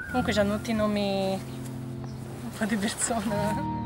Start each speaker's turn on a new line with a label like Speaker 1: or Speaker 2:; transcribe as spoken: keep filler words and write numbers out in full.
Speaker 1: Comunque hanno tutti i nomi un po' di persone.